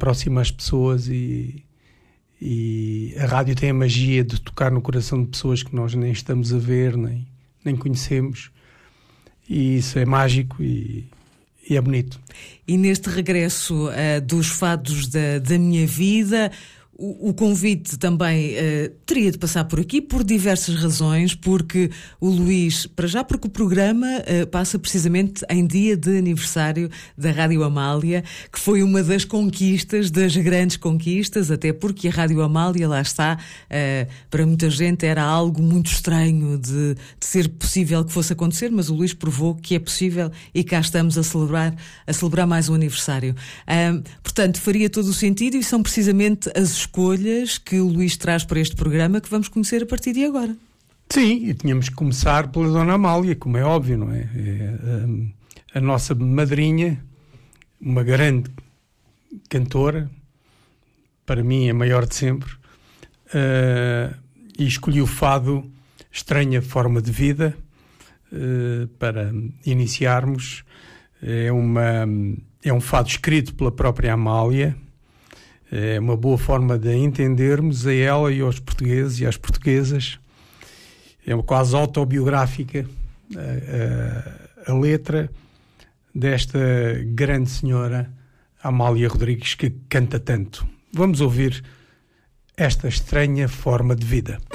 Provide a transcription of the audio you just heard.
aproxima as pessoas e a rádio tem a magia de tocar no coração de pessoas que nós nem estamos a ver, nem conhecemos, e isso é mágico e é bonito. E neste regresso dos fados da minha vida, o convite também teria de passar por aqui por diversas razões, porque o Luís, para já porque o programa passa precisamente em dia de aniversário da Rádio Amália, que foi uma das conquistas, das grandes conquistas, até porque a Rádio Amália, lá está, para muita gente era algo muito estranho de ser possível que fosse acontecer, mas o Luís provou que é possível e cá estamos a celebrar mais um aniversário. Portanto, faria todo o sentido, e são precisamente as escolhas que o Luís traz para este programa que vamos conhecer a partir de agora. Sim, e tínhamos que começar pela Dona Amália, como é óbvio, não é? A nossa madrinha, uma grande cantora, para mim a maior de sempre, e escolhi o fado Estranha Forma de Vida para iniciarmos. É um fado escrito pela própria Amália. É uma boa forma de entendermos a ela e aos portugueses e às portuguesas. É quase autobiográfica a letra desta grande senhora Amália Rodrigues, que canta tanto. Vamos ouvir esta Estranha Forma de Vida.